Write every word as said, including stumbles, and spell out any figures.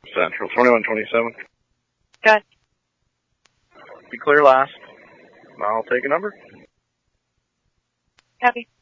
Central, twenty-one twenty-seven. Good. Be clear last. I'll take a number. Copy.